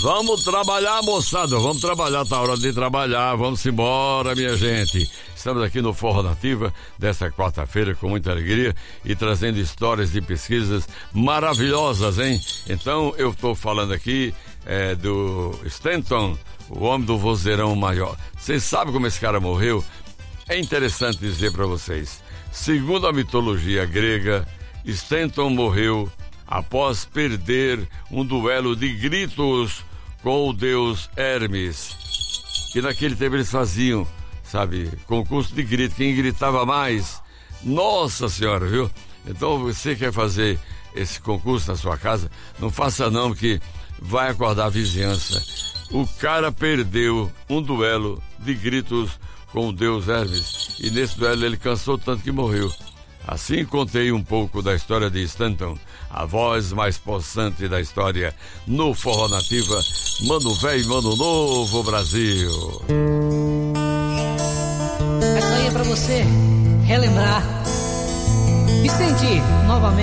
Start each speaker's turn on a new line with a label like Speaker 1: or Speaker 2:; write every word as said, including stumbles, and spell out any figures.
Speaker 1: Vamos trabalhar, moçada, vamos trabalhar, tá hora de trabalhar, vamos embora, minha gente. Estamos aqui no Forró Nativa desta quarta-feira com muita alegria e trazendo histórias de pesquisas maravilhosas, hein? Então eu estou falando aqui é, do Stanton, o homem do vozeirão maior. Vocês sabem como esse cara morreu? É interessante dizer para vocês. Segundo a mitologia grega, Stanton morreu após perder um duelo de gritos com o deus Hermes. E naquele tempo eles faziam, sabe, concurso de grito, quem gritava mais. Nossa senhora, viu? Então você quer fazer esse concurso na sua casa, não faça não, que vai acordar a vizinhança. O cara perdeu um duelo de gritos com o deus Hermes, e nesse duelo ele cansou tanto que morreu. Assim contei um pouco da história de Stanton, a voz mais possante da história no Forró Nativa. Mano velho, mano novo, Brasil.
Speaker 2: Essa aí é pra você relembrar e sentir novamente